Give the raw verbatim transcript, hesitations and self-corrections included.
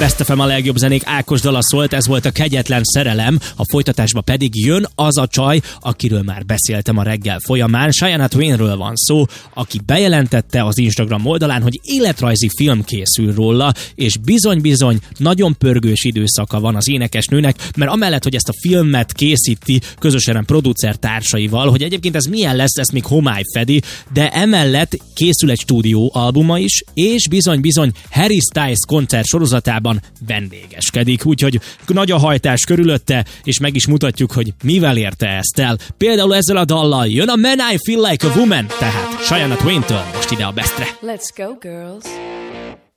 Best ef em a legjobb zenék Ákos dala szólt, ez volt a Kegyetlen szerelem, a folytatásban pedig jön az a csaj, akiről már beszéltem a reggel folyamán. Shania Twainről van szó, aki bejelentette az Instagram oldalán, hogy életrajzi film készül róla, és bizony-bizony nagyon pörgős időszaka van az énekesnőnek, mert amellett, hogy ezt a filmet készíti közösen a producer társaival, hogy egyébként ez milyen lesz, ezt még homály fedi, de emellett készül egy stúdió albuma is, és bizony-bizony Harry Styles koncert sorozatában vendégeskedik, úgyhogy nagy a hajtás körülötte, és meg is mutatjuk, hogy mivel érte ezt el. Például ezzel a dallal jön a Man I Feel Like a Woman, tehát Shania Twain-től most ide a Bestre. Let's go, girls.